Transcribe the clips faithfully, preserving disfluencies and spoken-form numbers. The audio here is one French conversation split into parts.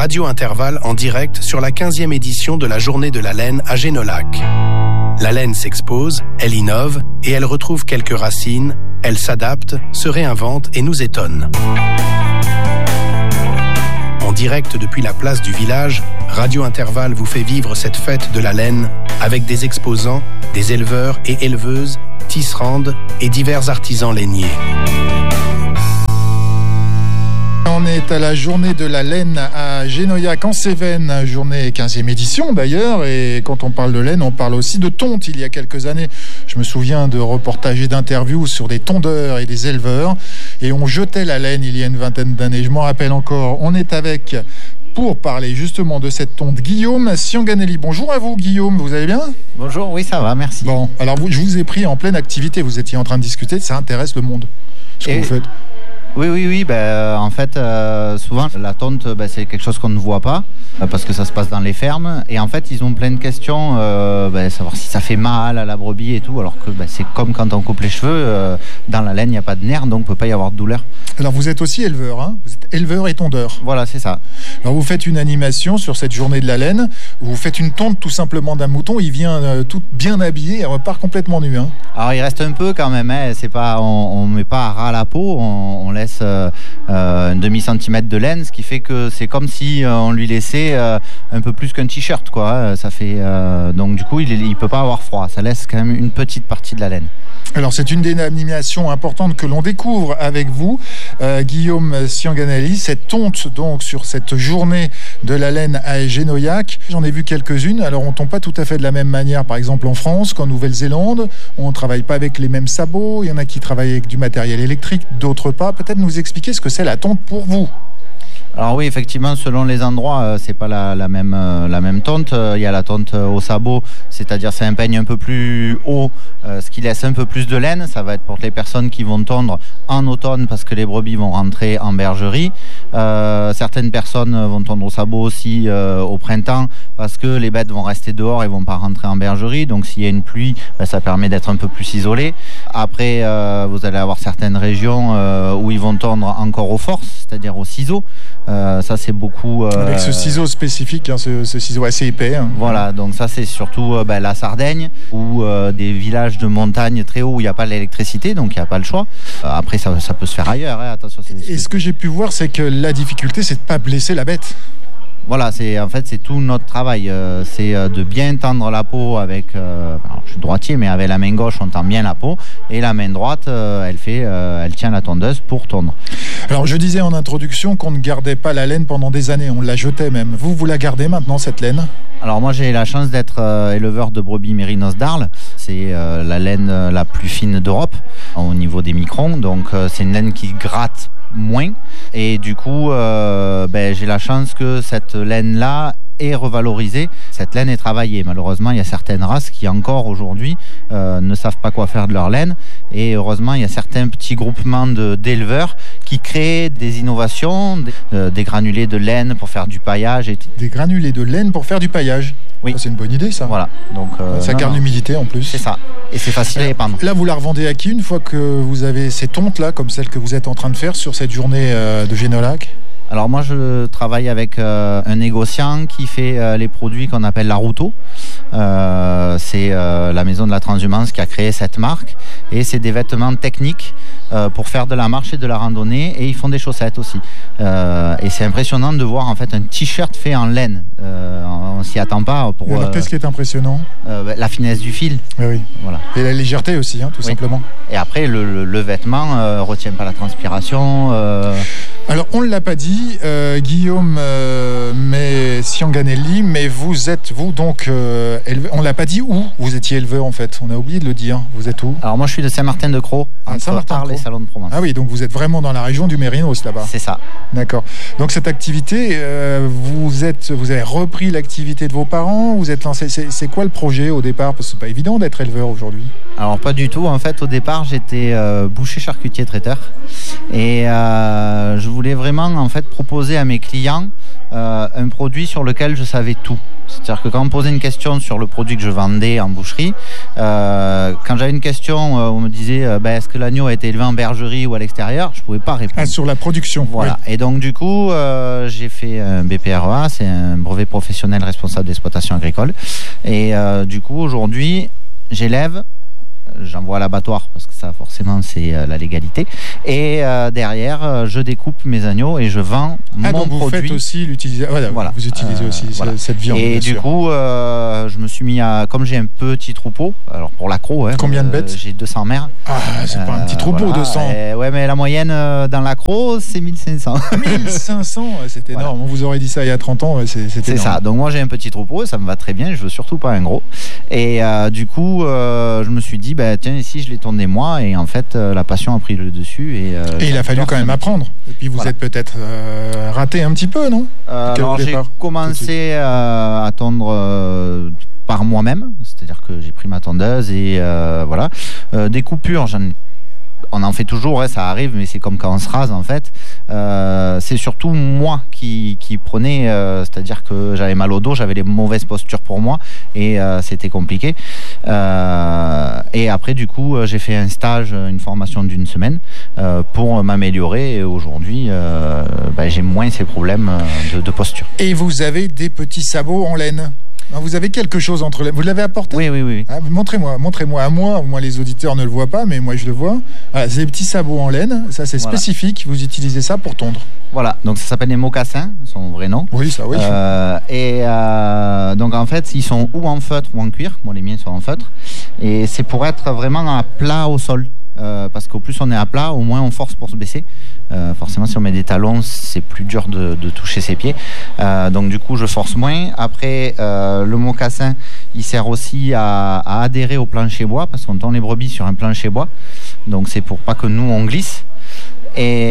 Radio Intervalle en direct sur la quinzième édition de la Journée de la laine à Génolac. La laine s'expose, elle innove et elle retrouve quelques racines, elle s'adapte, se réinvente et nous étonne. En direct depuis la place du village, Radio Intervalle vous fait vivre cette fête de la laine avec des exposants, des éleveurs et éleveuses, tisserandes et divers artisans lainiers. On est à la journée de la laine à Génoyac en Cévennes, journée quinzième édition d'ailleurs, et quand on parle de laine, on parle aussi de tonte. Il y a quelques années, je me souviens de reportages et d'interviews sur des tondeurs et des éleveurs, et on jetait la laine il y a une vingtaine d'années, je m'en rappelle encore. On est avec, pour parler justement de cette tonte, Guillaume Sianganelli. Bonjour à vous Guillaume, vous allez bien ? Bonjour, oui ça va, merci. Bon, alors vous, je vous ai pris en pleine activité, vous étiez en train de discuter, ça intéresse le monde, ce que et... vous faites. Oui, oui, oui. Ben, en fait, euh, souvent, la tonte, ben, c'est quelque chose qu'on ne voit pas euh, parce que ça se passe dans les fermes. Et en fait, ils ont plein de questions, euh, ben, savoir si ça fait mal à la brebis et tout. Alors que ben, c'est comme quand on coupe les cheveux. Euh, dans la laine, il n'y a pas de nerfs, donc il ne peut pas y avoir de douleur. Alors, vous êtes aussi éleveur, hein ? Vous êtes éleveur et tondeur. Voilà, c'est ça. Alors, vous faites une animation sur cette journée de la laine. Vous faites une tonte tout simplement d'un mouton. Il vient euh, tout bien habillé et repart complètement nu. Hein. Alors, il reste un peu quand même. Hein. C'est pas, on ne met pas à ras la peau. On, on laisse... Euh, Euh, un demi-centimètre de laine, ce qui fait que c'est comme si euh, on lui laissait euh, un peu plus qu'un t-shirt, quoi. Ça fait, euh, donc du coup, il ne peut pas avoir froid. Ça laisse quand même une petite partie de la laine. Alors, c'est une dénomination importante que l'on découvre avec vous, euh, Guillaume Sianganelli, cette tonte donc sur cette journée de la laine à Génoyac. J'en ai vu quelques-unes. Alors, on ne tombe pas tout à fait de la même manière, par exemple en France qu'en Nouvelle-Zélande. On ne travaille pas avec les mêmes sabots. Il y en a qui travaillent avec du matériel électrique, d'autres pas. Peut-être nous expliquer ce que c'est la tonte pour vous. Alors oui, effectivement, selon les endroits, euh, c'est pas la, la même euh, la même tonte. Il euh, y a la tonte euh, au sabot, c'est-à-dire c'est un peigne un peu plus haut, euh, ce qui laisse un peu plus de laine. Ça va être pour les personnes qui vont tondre en automne parce que les brebis vont rentrer en bergerie. Euh, certaines personnes vont tondre au sabot aussi euh, au printemps parce que les bêtes vont rester dehors et vont pas rentrer en bergerie. Donc s'il y a une pluie, ben, ça permet d'être un peu plus isolé. Après, euh, vous allez avoir certaines régions euh, où ils vont tondre encore aux forces, c'est-à-dire au ciseau. Euh, ça c'est beaucoup euh, avec ce ciseau spécifique, hein, ce, ce ciseau assez épais. Hein. Voilà, donc ça c'est surtout euh, ben, la Sardaigne ou euh, des villages de montagne très hauts où il n'y a pas l'électricité, donc il n'y a pas le choix. Euh, après ça, ça peut se faire ailleurs. Hein. Attention. C'est... Et ce que j'ai pu voir, c'est que la difficulté, c'est de ne pas blesser la bête. Voilà, c'est en fait c'est tout notre travail, euh, c'est euh, de bien tendre la peau avec. Euh, alors, je suis droitier, mais avec la main gauche on tend bien la peau et la main droite, euh, elle fait, euh, elle tient la tondeuse pour tondre. Alors je disais en introduction qu'on ne gardait pas la laine pendant des années, on la jetait même. Vous, vous la gardez maintenant cette laine ? Alors moi j'ai la chance d'être euh, éleveur de brebis mérinos d'Arles. C'est euh, la laine euh, la plus fine d'Europe au niveau des microns, donc euh, c'est une laine qui gratte moins et du coup euh, ben, j'ai la chance que cette laine là est revalorisée. Cette laine est travaillée. Malheureusement, il y a certaines races qui encore aujourd'hui euh, ne savent pas quoi faire de leur laine et heureusement, il y a certains petits groupements de, d'éleveurs qui créent des innovations, des, euh, des granulés de laine pour faire du paillage. Et... Des granulés de laine pour faire du paillage. Oui. Ça, c'est une bonne idée, ça. Voilà. Donc, euh, ça non, garde non. l'humidité en plus. C'est ça. Et c'est facile à épandre. Là, vous la revendez à qui une fois que vous avez ces tontes-là, comme celle que vous êtes en train de faire sur cette journée euh, de Génolac ? Alors moi je travaille avec euh, un négociant qui fait euh, les produits qu'on appelle la Routeau. Euh, c'est euh, la maison de la transhumance qui a créé cette marque et c'est des vêtements techniques euh, pour faire de la marche et de la randonnée et ils font des chaussettes aussi. Euh, et c'est impressionnant de voir en fait un t-shirt fait en laine. Euh, on s'y attend pas. Pour, alors, euh, qu'est-ce qui est impressionnant ? euh, La finesse du fil. Oui, oui. Voilà. Et la légèreté aussi, hein, tout oui. simplement. Et après le, le, le vêtement euh, retient pas la transpiration. Euh... Alors on ne l'a pas dit, euh, Guillaume euh, mais Sianganelli, mais vous êtes vous donc euh, éleveur. On l'a pas dit où vous étiez éleveur en fait. On a oublié de le dire. Vous êtes où ? Alors moi je suis de Saint-Martin-de-Crau, ah, entre Saint-Martin-de-Crau. Arles et Salon de Provence. Ah oui, donc vous êtes vraiment dans la région du Mérinos là-bas. C'est ça. D'accord. Donc cette activité, euh, vous êtes, vous avez repris l'activité de vos parents. Vous êtes lancé. C'est, c'est quoi le projet au départ ? Parce que c'est pas évident d'être éleveur aujourd'hui. Alors pas du tout. En fait, au départ, j'étais euh, boucher, charcutier, traiteur, et euh, je voulais vraiment en fait proposer à mes clients euh, un produit sur lequel je savais tout. C'est-à-dire que quand on me posait une question sur le produit que je vendais en boucherie, euh, quand j'avais une question euh, où on me disait euh, ben, est-ce que l'agneau a été élevé en bergerie ou à l'extérieur, je ne pouvais pas répondre. Ah, sur la production. Voilà. Oui. Et donc du coup, euh, j'ai fait un B P R E A, c'est un brevet professionnel responsable d'exploitation agricole. Et euh, du coup, aujourd'hui, j'élève, j'envoie à l'abattoir parce que ça forcément c'est euh, la légalité, et euh, derrière euh, je découpe mes agneaux et je vends ah, mon donc vous produit. Faites aussi l'utilisation. Voilà, voilà. Vous utilisez euh, aussi voilà. cette viande. Et du sûr. coup euh, je me suis mis à, comme j'ai un petit troupeau, alors pour l'accro, hein, combien de bêtes? euh, j'ai deux cents mères. Ah, c'est euh, pas un petit troupeau, voilà, deux cents. Et, ouais, mais la moyenne euh, dans l'accro c'est mille cinq cents. mille cinq cents, c'est énorme. Voilà. On vous aurait dit ça il y a trente ans, c'est, c'est, c'est ça. Donc moi j'ai un petit troupeau, ça me va très bien, je veux surtout pas un gros. Et euh, du coup euh, je me suis dit bah, tiens, ici je les tournais moi, et en fait euh, la passion a pris le dessus. Et, euh, et il a fallu quand même apprendre. Et puis vous voilà. êtes peut-être euh, raté un petit peu, non? euh, Alors j'ai commencé euh, à tondre euh, par moi-même, c'est-à-dire que j'ai pris ma tondeuse et euh, voilà. Euh, des coupures, j'en ai on en fait toujours, hein, ça arrive, mais c'est comme quand on se rase en fait. Euh, c'est surtout moi qui, qui prenais, euh, c'est-à-dire que j'avais mal au dos, j'avais les mauvaises postures pour moi et euh, c'était compliqué. Euh, et après, du coup, j'ai fait un stage, une formation d'une semaine euh, pour m'améliorer. Et aujourd'hui, euh, bah, j'ai moins ces problèmes de, de posture. Et vous avez des petits sabots en laine? Vous avez quelque chose entre les... Vous l'avez apporté? Oui, oui, oui. Ah, montrez-moi, montrez-moi à moi. Moi, les auditeurs ne le voient pas, mais moi, je le vois. Voilà, c'est des petits sabots en laine. Ça, c'est voilà. spécifique. Vous utilisez ça pour tondre. Voilà. Donc, ça s'appelle les mocassins, son vrai nom. Oui, ça, oui. Euh, et euh, donc, en fait, ils sont ou en feutre ou en cuir. Moi, les miens sont en feutre. Et c'est pour être vraiment à plat au sol. Euh, parce qu'au plus on est à plat, au moins on force pour se baisser. Euh, forcément, si on met des talons, c'est plus dur de, de toucher ses pieds. Euh, donc du coup, je force moins. Après, euh, le mocassin, il sert aussi à, à adhérer au plancher bois, parce qu'on tend les brebis sur un plancher bois. Donc c'est pour pas que nous on glisse. Et,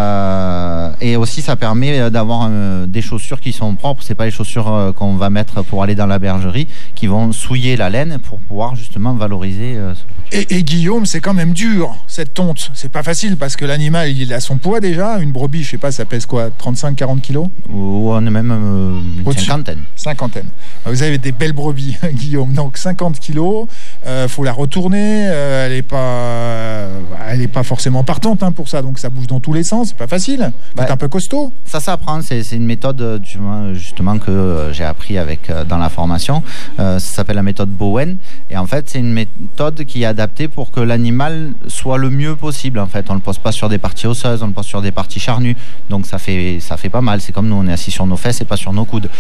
euh, et aussi ça permet d'avoir euh, des chaussures qui sont propres. C'est pas les chaussures euh, qu'on va mettre pour aller dans la bergerie, qui vont souiller la laine pour pouvoir justement valoriser euh, ce et, et Guillaume, c'est quand même dur cette tonte. C'est pas facile parce que l'animal il a son poids déjà. Une brebis, je sais pas, ça pèse quoi, trente-cinq à quarante kilos? Ou on est même euh, une cinquantaine. Cinquantaine. Vous avez des belles brebis, Guillaume. Donc cinquante kilos, euh, faut la retourner. Euh, elle est pas, euh, elle est pas forcément partante hein, pour ça. Donc ça bouge dans tous les sens. C'est pas facile. Vous êtes bah, un peu costaud. Ça s'apprend. C'est, c'est une méthode justement que euh, j'ai appris avec euh, dans la formation. Euh, ça s'appelle la méthode Bowen. Et en fait, c'est une méthode qui est adaptée pour que l'animal soit le mieux possible. En fait, on le pose pas sur des parties osseuses, on le pose sur des parties charnues. Donc ça fait ça fait pas mal. C'est comme nous, on est assis sur nos fesses et pas sur nos coudes.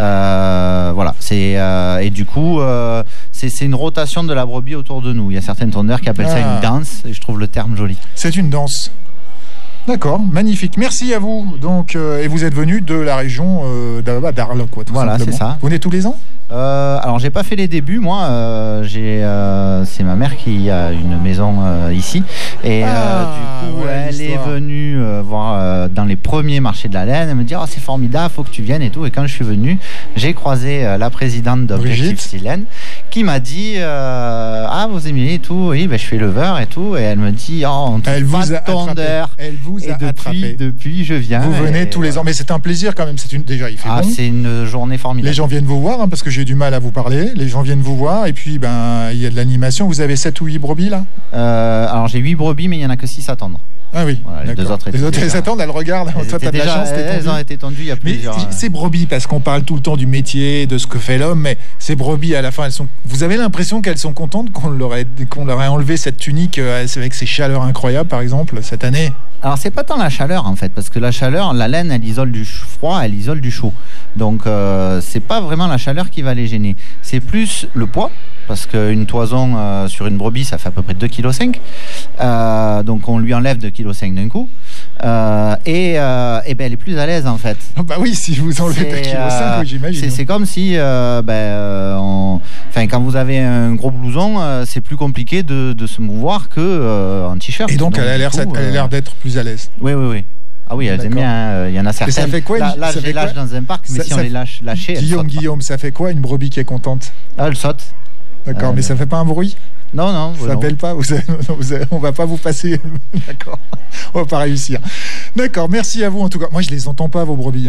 Euh, voilà. C'est euh, et du coup, euh, c'est, c'est une rotation de la brebis autour de nous. Il y a certaines tondeurs qui appellent ah. ça une danse. Et je trouve le terme joli. C'est une danse. D'accord, magnifique. Merci à vous. Donc, euh, et vous êtes venu de la région euh, d'Arles, quoi, tout voilà, simplement. C'est ça. Vous venez tous les ans? Euh, alors j'ai pas fait les débuts moi, euh, j'ai, euh, c'est ma mère qui a une maison euh, ici et ah, euh, du coup ouais, elle est venue euh, voir euh, dans les premiers marchés de la laine, elle me dit oh, c'est formidable, faut que tu viennes et tout, et quand je suis venu j'ai croisé euh, la présidente d'Objectif Silène qui m'a dit euh, ah vous aimez et tout, oui ben, je suis éleveur et tout, et elle me dit oh on trouve elle pas de tondeur, elle vous a et depuis, attrapé. Depuis je viens. Vous venez et, tous les ans, mais c'est un plaisir quand même, c'est une... déjà il fait ah, bon. C'est une journée formidable. Les gens viennent vous voir hein, parce que j'ai du mal à vous parler. Les gens viennent vous voir et puis ben il y a de l'animation. Vous avez sept ou huit brebis là? euh, Alors j'ai huit brebis, mais il y en a que six à tondre. Ah oui. Voilà, les deux autres les autres elles attendent, elles regardent. Elles toi, t'as de la chance, elles ont été tondues il y a plusieurs. Mais ces brebis, parce qu'on parle tout le temps du métier, de ce que fait l'homme, mais ces brebis à la fin, elles sont. Vous avez l'impression qu'elles sont contentes qu'on leur ait qu'on leur ait enlevé cette tunique avec ces chaleurs incroyables, par exemple, cette année? Alors c'est pas tant la chaleur en fait, parce que la chaleur, la laine, elle isole du froid, elle isole du chaud. Donc euh, c'est pas vraiment la chaleur qui va les gêner. C'est plus le poids, parce qu'une toison euh, sur une brebis, ça fait à peu près deux virgule cinq kilos. Euh, donc on lui enlève deux virgule cinq kilos d'un coup. Euh, et euh, et ben elle est plus à l'aise en fait. Oh bah oui, si vous enlevez deux virgule cinq kilos, euh, oui, j'imagine. C'est, c'est comme si, euh, ben, euh, on... enfin, quand vous avez un gros blouson, euh, c'est plus compliqué de, de se mouvoir que euh, en t-shirt. Et donc, donc elle a l'air, coup, elle a l'air d'être plus à l'aise. Oui, oui, oui. Ah oui, elles D'accord. aiment bien. Il y en a certaines. Et ça fait quoi? Là, là ça je les lâche dans un parc, mais ça, si on les lâche lâcher, Guillaume, Guillaume, ça fait quoi une brebis qui est contente? Ah, elle saute. D'accord, euh, mais ça fait pas un bruit? Non, non. Ça s'appelle pas. Vous avez, vous avez, on va pas vous passer. D'accord. On va pas réussir. D'accord. Merci à vous en tout cas. Moi, je les entends pas vos brebis. Hein.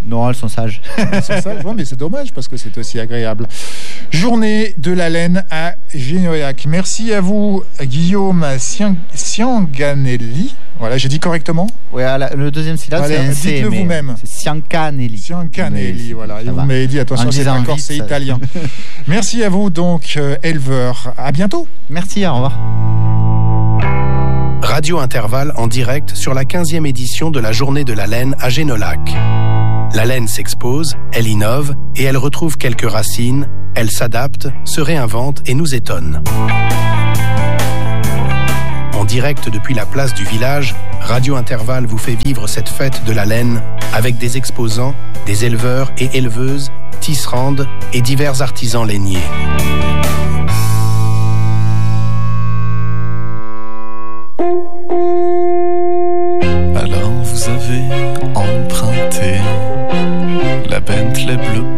Non, elles sont sages. Elles sont sages, ouais, mais c'est dommage parce que c'est aussi agréable. Journée de la laine à Génoyac. Merci à vous, Guillaume Sianganelli. Voilà, j'ai dit correctement. Oui, le deuxième syllabe, voilà, c'est un C. dites-le vous-même. C'est Siancanelli. Siancanelli, voilà. Et vous m'avez dit, attention, c'est pas corse, c'est italien. Merci à vous, donc, euh, éleveur. À bientôt. Merci, au revoir. Radio Intervalle en direct sur la quinzième édition de la Journée de la laine à Génolac. La laine s'expose, elle innove et elle retrouve quelques racines, elle s'adapte, se réinvente et nous étonne. En direct depuis la place du village, Radio Intervalle vous fait vivre cette fête de la laine avec des exposants, des éleveurs et éleveuses, tisserandes et divers artisans lainiers. Alors vous avez emprunté la Bentley bleue